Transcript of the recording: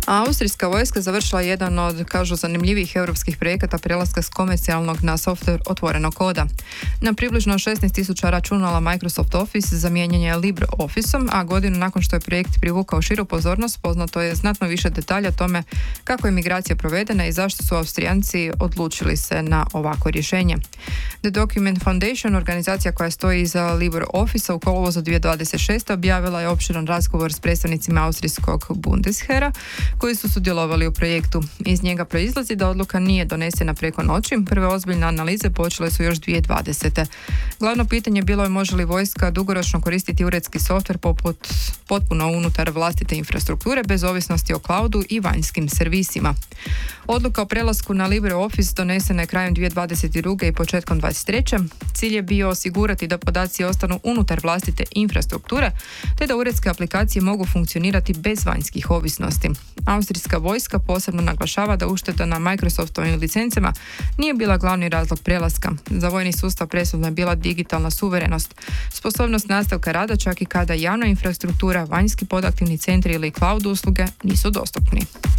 A austrijska vojska završila jedan od, kažu, zanimljivih europskih projekata prelaska s komercijalnog na software otvorenog koda. Na približno 16.000 računala Microsoft Office zamijenjen je LibreOffice-om, a godinu nakon što je projekt privukao širu pozornost, poznato je znatno više detalja o tome kako je migracija provedena i zašto su Austrijanci odlučili se na ovako rješenje. The Document Foundation, organizacija koja stoji iza LibreOffice-a, u kolovozu 2026. objavila je opširan razgovor s predstavnicima austrijskog Bundesheera koji su sudjelovali u projektu. Iz njega proizlazi da odluka nije donesena preko noći. Prve ozbiljne analize počele su još 2020. Glavno pitanje bilo je može li vojska dugoročno koristiti uredski softver poput potpuno unutar vlastite infrastrukture bez ovisnosti o cloudu i vanjskim servisima. Odluka o prelasku na LibreOffice donesena je krajem 2022. i početkom 2023. Cilj je bio osigurati da podaci ostanu unutar vlastite infrastrukture te da uredske aplikacije mogu funkcionirati bez vanjskih ovisnosti. Austrijska vojska posebno naglašava da ušteda na Microsoftovim licencama nije bila glavni razlog prelaska. Za vojni sustav presudna je bila digitalna suverenost, sposobnost nastavka rada čak i kada javna infrastruktura, vanjski podaktivni centri ili cloud usluge nisu dostupni.